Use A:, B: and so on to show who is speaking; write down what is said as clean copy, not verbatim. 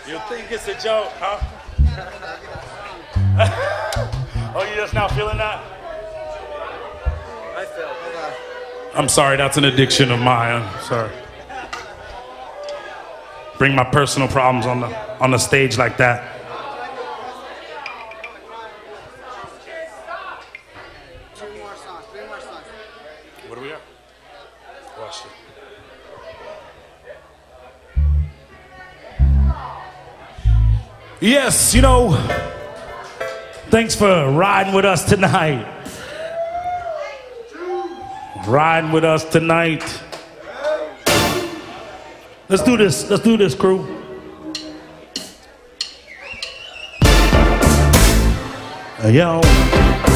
A: You think it's a joke, huh? Oh, you just now feeling that?
B: I feel.
A: I'm sorry, that's an addiction of mine. I'm sorry. Bring my personal problems on the stage like that.
B: Three more songs.
A: What do we have? Watch it. Yes, you know, thanks for riding with us tonight. Riding with us tonight. Let's do this, crew. Yo.